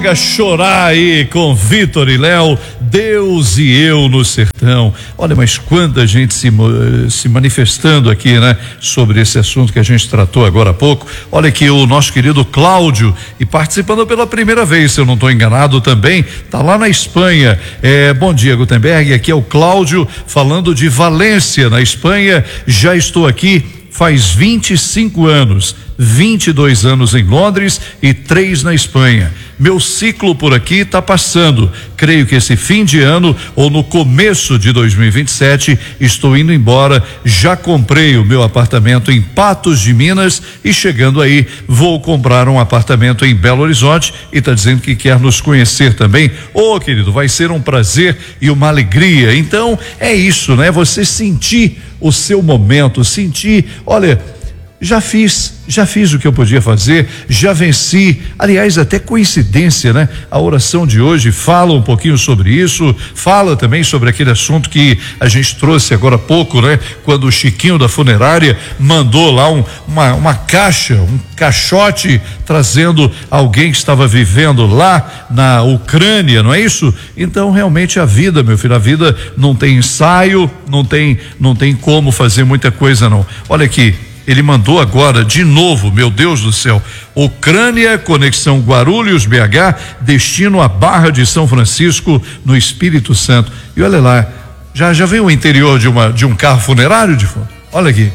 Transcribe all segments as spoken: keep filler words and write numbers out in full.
Chorar aí com Vitor e Léo, Deus e eu no sertão. Olha, mas quanta gente se, se manifestando aqui, né? Sobre esse assunto que a gente tratou agora há pouco. Olha aqui o nosso querido Cláudio e participando pela primeira vez, se eu não estou enganado também, tá lá na Espanha. É, bom dia, Gutenberg, aqui é o Cláudio falando de Valência, na Espanha. Já estou aqui faz vinte e cinco anos, vinte e dois anos em Londres e três na Espanha. Meu ciclo por aqui está passando. Creio que esse fim de ano ou no começo de dois mil e vinte e sete estou indo embora. Já comprei o meu apartamento em Patos de Minas e chegando aí vou comprar um apartamento em Belo Horizonte e está dizendo que quer nos conhecer também. Ô, querido, vai ser um prazer e uma alegria. Então é isso, né? Você sentir o seu momento, sentir, olha, já fiz, já fiz o que eu podia fazer, já venci. Aliás, até coincidência, né? A oração de hoje fala um pouquinho sobre isso, fala também sobre aquele assunto que a gente trouxe agora há pouco, né? Quando o Chiquinho da funerária mandou lá um, uma, uma caixa, um caixote trazendo alguém que estava vivendo lá na Ucrânia, não é isso? Então, realmente a vida, meu filho, a vida não tem ensaio, não tem, não tem como fazer muita coisa não. Olha aqui, ele mandou agora de novo, meu Deus do céu, Ucrânia, conexão Guarulhos, B H, destino à Barra de São Francisco, no Espírito Santo. E olha lá, já já veio o interior de uma de um carro funerário de fundo. Olha aqui,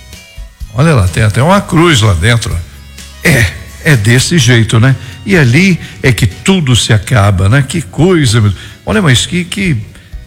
olha lá, tem até uma cruz lá dentro. É, é desse jeito, né? E ali é que tudo se acaba, né? Que coisa, meu. Olha, mas que que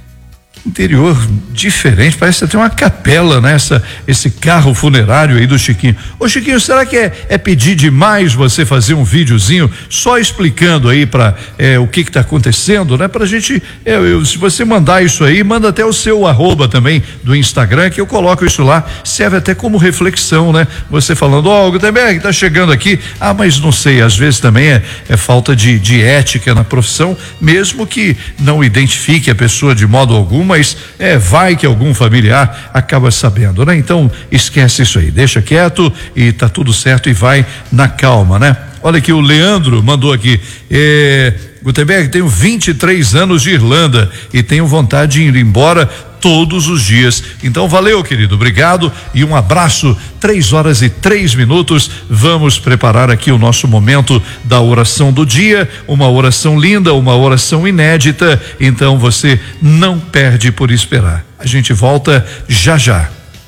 interior diferente, parece até uma capela, né? Essa, esse carro funerário aí do Chiquinho. Ô Chiquinho, será que é, é pedir demais você fazer um videozinho só explicando aí para é, o que que tá acontecendo, né? Pra gente, é, eu, se você mandar isso aí, manda até o seu arroba também do Instagram, que eu coloco isso lá, serve até como reflexão, né? Você falando, ó, oh, Gutenberg, tá chegando aqui, ah, mas não sei, às vezes também é, é falta de, de ética na profissão, mesmo que não identifique a pessoa de modo algum, mas é, vai que algum familiar acaba sabendo, né? Então esquece isso aí, deixa quieto e tá tudo certo e vai na calma, né? Olha aqui, o Leandro mandou aqui, é, Gutenberg, tenho vinte e três anos de Irlanda e tenho vontade de ir embora todos os dias. Então valeu, querido, obrigado e um abraço. Três horas e três minutos, vamos preparar aqui o nosso momento da oração do dia, uma oração linda, uma oração inédita, então você não perde por esperar. A gente volta já já.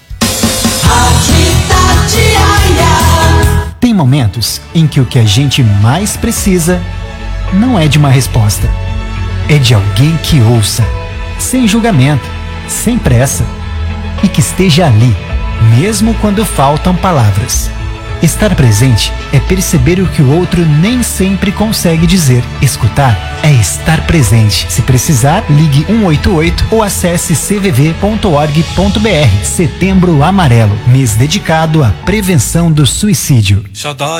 Tem momentos em que o que a gente mais precisa não é de uma resposta, é de alguém que ouça, sem julgamento, sem pressa, e que esteja ali, mesmo quando faltam palavras. Estar presente é perceber o que o outro nem sempre consegue dizer. Escutar é estar presente. Se precisar, ligue um oito oito ou acesse c v v ponto org ponto b r. Setembro Amarelo, mês dedicado à prevenção do suicídio.